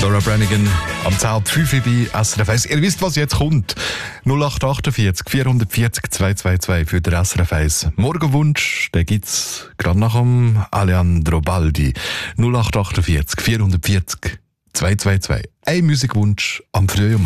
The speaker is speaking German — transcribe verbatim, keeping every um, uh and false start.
Laura Branigan am zehn fünf bei S R F eins. Ihr wisst, was jetzt kommt. null acht achtundvierzig vierhundertvierzig zweihundertzweiundzwanzig für den S R F eins Morgenwunsch. Den gibt's gerade nach dem Aleandro Baldi. null acht achtundvierzig vierhundertvierzig zweihundertzweiundzwanzig. Ein Musikwunsch am frühen Morgen.